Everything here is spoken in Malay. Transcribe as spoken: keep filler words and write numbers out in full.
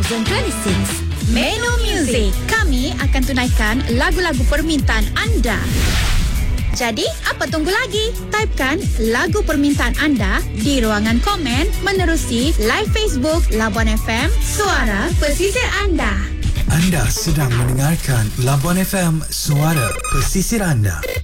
Zone dua puluh enam. Menu Muzik. Kami akan tunaikan lagu-lagu permintaan anda. Jadi, apa tunggu lagi? Typekan lagu permintaan anda di ruangan komen menerusi live Facebook Labuan F M, suara pesisir anda. Anda sedang mendengarkan Labuan F M, suara pesisir anda.